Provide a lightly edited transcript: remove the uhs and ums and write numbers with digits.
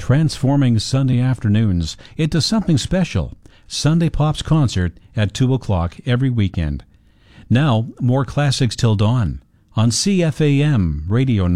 transforming Sunday afternoons into something special. Sunday Pops Concert at 2 o'clock every weekend. Now, more classics till dawn on CFAM Radio